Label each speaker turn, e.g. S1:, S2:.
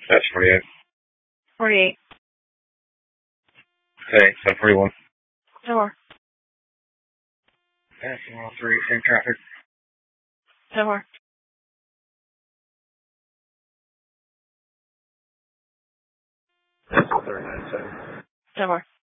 S1: That's 48.
S2: 48.
S1: Hey, 741.
S2: 4.
S1: That's 103, same traffic.
S2: 4.
S1: That's 39.7.
S2: 4.